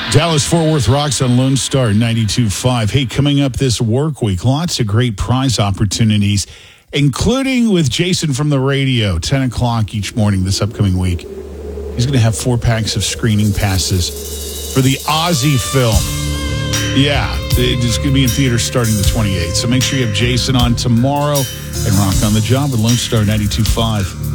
Dallas-Fort Worth rocks on Lone Star 92.5. Hey, coming up this work week, lots of great prize opportunities, including with Jason from the radio, 10 o'clock each morning this upcoming week. He's going to have 4 packs of screening passes for the Ozzy film. Yeah, it's going to be in theaters starting the 28th. So make sure you have Jason on tomorrow and rock on the job with Lone Star 92.5.